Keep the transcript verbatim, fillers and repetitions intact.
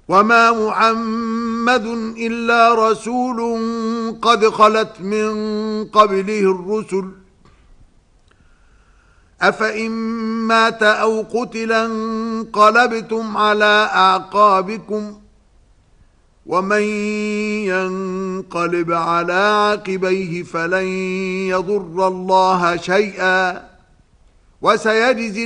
وما محمد إلا رسول قد خلت من قبله الرسل أفإن مات أو قتل انقلبتم على أعقابكم ومن ينقلب على عقبيه فلن يضر الله شيئا وسيجزي